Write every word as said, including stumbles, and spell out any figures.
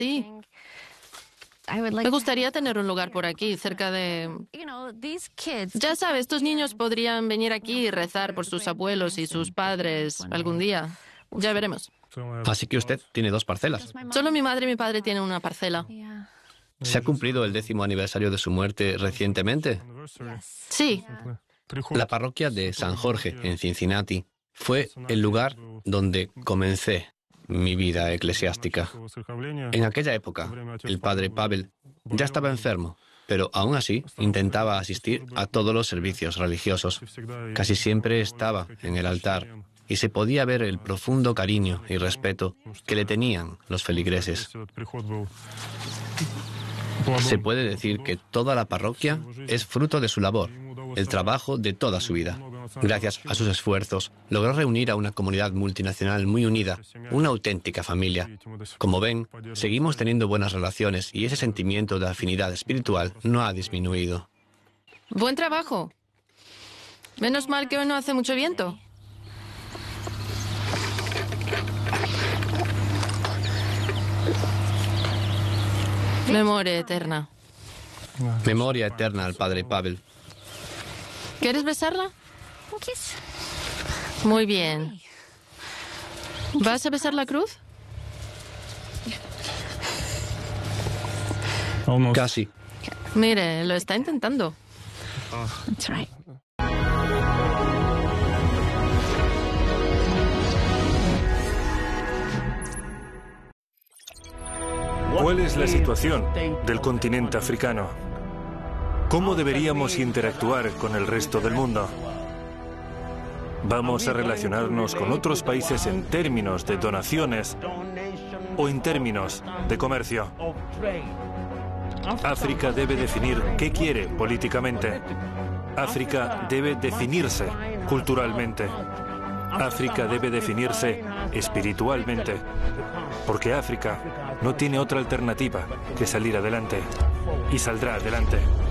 Sí. Me gustaría tener un lugar por aquí, cerca de... Ya sabes, estos niños podrían venir aquí y rezar por sus abuelos y sus padres algún día. Ya veremos. Así que usted tiene dos parcelas. Solo mi madre y mi padre tienen una parcela. ¿Se ha cumplido el décimo aniversario de su muerte recientemente? Sí. La parroquia de San Jorge, en Cincinnati, fue el lugar donde comencé mi vida eclesiástica. En aquella época, el padre Pavel ya estaba enfermo, pero aún así intentaba asistir a todos los servicios religiosos. Casi siempre estaba en el altar y se podía ver el profundo cariño y respeto que le tenían los feligreses. Se puede decir que toda la parroquia es fruto de su labor, el trabajo de toda su vida. Gracias a sus esfuerzos, logró reunir a una comunidad multinacional muy unida, una auténtica familia. Como ven, seguimos teniendo buenas relaciones y ese sentimiento de afinidad espiritual no ha disminuido. Buen trabajo. Menos mal que hoy no hace mucho viento. Memoria eterna. Memoria eterna al padre Pavel. ¿Quieres besarla? Muy bien. ¿Vas a besar la cruz? Casi. Mire, lo está intentando. ¿Cuál es la situación del continente africano? ¿Cómo deberíamos interactuar con el resto del mundo? ¿Vamos a relacionarnos con otros países en términos de donaciones o en términos de comercio? África debe definir qué quiere políticamente. África debe definirse culturalmente. África debe definirse espiritualmente. Porque África no tiene otra alternativa que salir adelante. Y saldrá adelante.